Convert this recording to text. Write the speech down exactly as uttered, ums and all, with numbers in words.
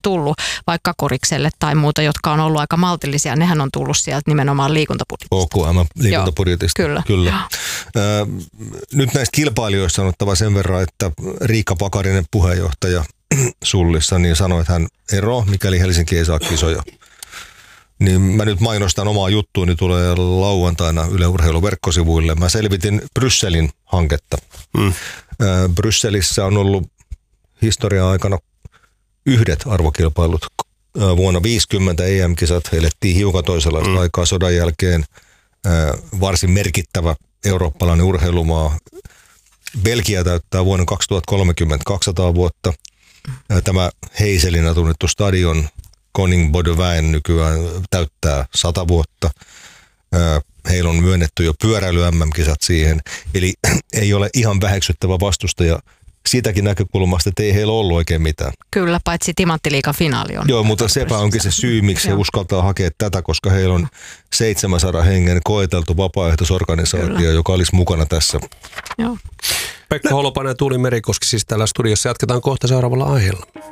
tullut vaikka Korikselle tai muuta, jotka on ollut aika maltillisia. Nehän on tullut sieltä nimenomaan liikuntabudjetista. O K M-liikuntabudjetista, kyllä. kyllä. Äh, nyt näistä kilpailijoista on ottava sen verran, että Riikka Pakarinen, puheenjohtaja Sullissa, niin sanoi, että hän eroaa, mikäli Helsinki ei saa kisoja. Niin mä nyt mainostan omaa juttuuni, tulee lauantaina Yle Urheilun verkkosivuille. Mä selvitin Brysselin hanketta. Mm. Brysselissä on ollut historian aikana yhdet arvokilpailut. Vuonna viisikymmentä E M-kisat elettiin hiukan toisenlaista mm. aikaa sodan jälkeen. Varsin merkittävä eurooppalainen urheilumaa. Belgia täyttää vuonna kaksituhattakolmekymmentä kaksisataa vuotta. Tämä Heiselinä tunnettu stadion Koning Boudewijn nykyään täyttää sata vuotta. Heillä on myönnetty jo pyöräily-M M-kisat siihen. Eli ei ole ihan väheksyttävä vastustaja siitäkin näkökulmasta, että ei heillä ollut oikein mitään. Kyllä, paitsi Timanttiliigan finaali on. Joo, mutta sepä onkin se syy, miksi he uskaltaa hakea tätä, koska heillä on seitsemänsadan hengen koeteltu vapaaehtoisorganisaatio, Kyllä. joka olisi mukana tässä. Joo. Pekka Holopainen ja Tuuli Merikoski siis täällä studiossa. Jatketaan kohta seuraavalla aiheella.